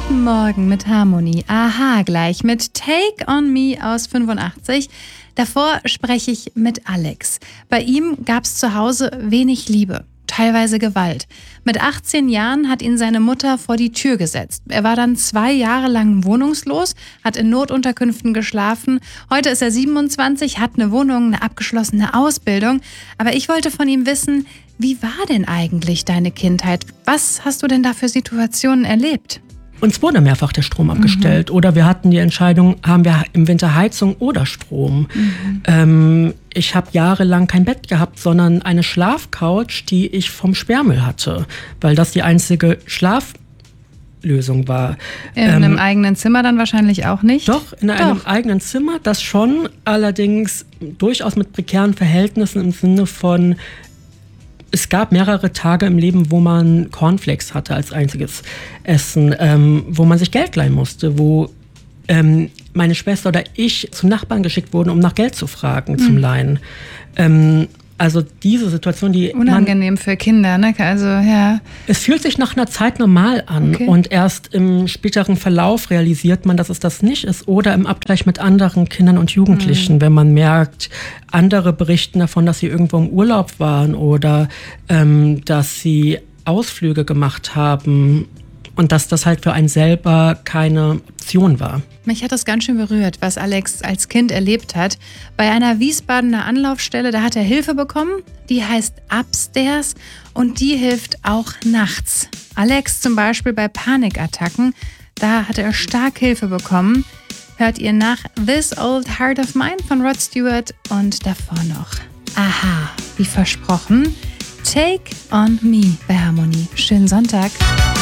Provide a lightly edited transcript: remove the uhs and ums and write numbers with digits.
Guten Morgen mit Harmonie. Aha, gleich mit Take on Me aus 85. Davor spreche ich mit Alex. Bei ihm gab es zu Hause wenig Liebe, teilweise Gewalt. Mit 18 Jahren hat ihn seine Mutter vor die Tür gesetzt. Er war dann 2 Jahre lang wohnungslos, hat in Notunterkünften geschlafen. Heute ist er 27, hat eine Wohnung, eine abgeschlossene Ausbildung. Aber ich wollte von ihm wissen, wie war denn eigentlich deine Kindheit? Was hast du denn da für Situationen erlebt? Uns wurde mehrfach der Strom abgestellt oder wir hatten die Entscheidung, haben wir im Winter Heizung oder Strom. Ich habe jahrelang kein Bett gehabt, sondern eine Schlafcouch, die ich vom Sperrmüll hatte, weil das die einzige Schlaflösung war. In einem eigenen Zimmer dann wahrscheinlich auch nicht? Doch, in einem eigenen Zimmer, das schon, allerdings durchaus mit prekären Verhältnissen im Sinne von, es gab mehrere Tage im Leben, wo man Cornflakes hatte als einziges Essen, wo man sich Geld leihen musste, wo meine Schwester oder ich zu Nachbarn geschickt wurden, um nach Geld zu fragen, zum Leihen. Also diese Situation, die unangenehm für Kinder, ne? Also, ja. Es fühlt sich nach einer Zeit normal an und erst im späteren Verlauf realisiert man, dass es das nicht ist oder im Abgleich mit anderen Kindern und Jugendlichen, wenn man merkt, andere berichten davon, dass sie irgendwo im Urlaub waren oder dass sie Ausflüge gemacht haben und dass das halt für einen selber keine Option war. Mich hat das ganz schön berührt, was Alex als Kind erlebt hat. Bei einer Wiesbadener Anlaufstelle, da hat er Hilfe bekommen, die heißt Upstairs und die hilft auch nachts. Alex zum Beispiel bei Panikattacken, da hat er stark Hilfe bekommen. Hört ihr nach This Old Heart of Mine von Rod Stewart und davor noch Aha, wie versprochen, Take on Me bei Harmonie. Schönen Sonntag.